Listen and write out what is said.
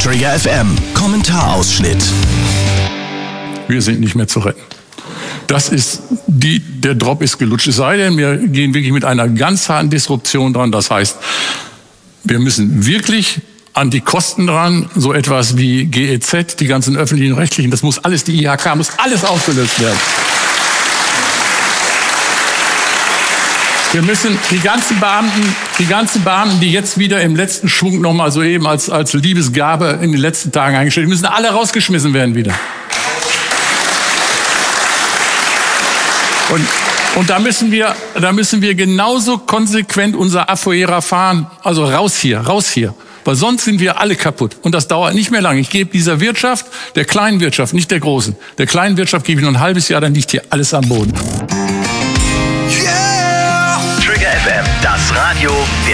Trigger FM, Kommentarausschnitt. Wir sind nicht mehr zu retten. Der Drop ist gelutscht. Es sei denn, wir gehen wirklich mit einer ganz harten Disruption dran. Das heißt, wir müssen wirklich an die Kosten dran, so etwas wie GEZ, die ganzen öffentlichen Rechtlichen, das muss alles, die IHK, muss alles aufgelöst werden. Wir müssen die ganzen Beamten, die jetzt wieder im letzten Schwung nochmal so eben als Liebesgabe in den letzten Tagen eingestellt, die müssen alle rausgeschmissen werden wieder. Und da müssen wir genauso konsequent unser Affoera fahren, also raus hier. Weil sonst sind wir alle kaputt. Und das dauert nicht mehr lange. Ich gebe dieser Wirtschaft, der kleinen Wirtschaft, nicht der großen, der kleinen Wirtschaft gebe ich noch ein halbes Jahr, dann liegt hier alles am Boden. Trigger FM, das Radio